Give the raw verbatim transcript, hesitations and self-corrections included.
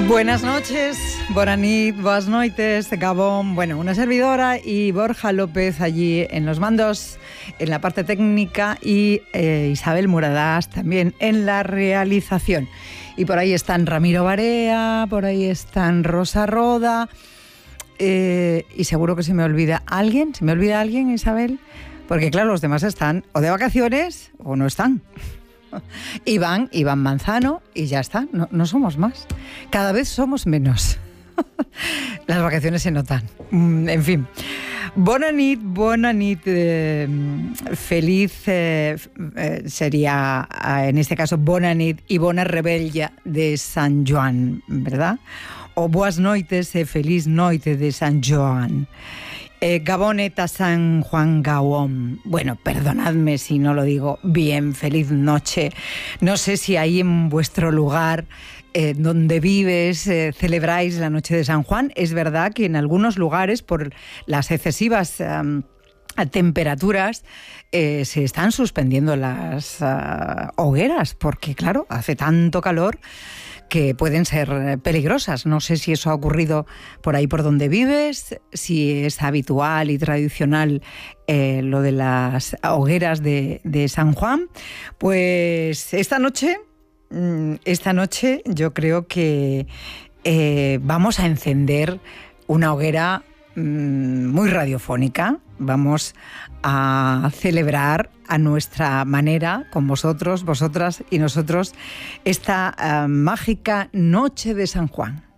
Buenas noches, bona nit, boas noites, Gabón. Bueno, una servidora y Borja López allí en los mandos, en la parte técnica, y eh, Isabel Muradas también en la realización. Y por ahí están Ramiro Barea, por ahí están Rosa Roda, eh, y seguro que se me olvida alguien. ¿Se me olvida alguien, Isabel? Porque claro, los demás están o de vacaciones o no están. Iván, Iván Manzano, y ya está, no, no somos más. Cada vez somos menos. Las vacaciones se notan. En fin. Bona nit, bona nit. Eh, feliz eh, eh, sería, en este caso, bona nit y bona rebella de San Joan, ¿verdad? O boas noites e feliz noite de San Joan. Eh, Gabón eta San Juan Gabón. Bueno, perdonadme si no lo digo bien, feliz noche. No sé si ahí en vuestro lugar eh, donde vives eh, celebráis la noche de San Juan. Es verdad que en algunos lugares, por las excesivas um, temperaturas, eh, se están suspendiendo las uh, hogueras, porque claro, hace tanto calor que pueden ser peligrosas. No sé si eso ha ocurrido por ahí por donde vives, si es habitual y tradicional eh, lo de las hogueras de, de San Juan. Pues esta noche, esta noche yo creo que eh, vamos a encender una hoguera mmm, muy radiofónica. Vamos a celebrar a nuestra manera, con vosotros, vosotras y nosotros, esta uh, mágica noche de San Juan.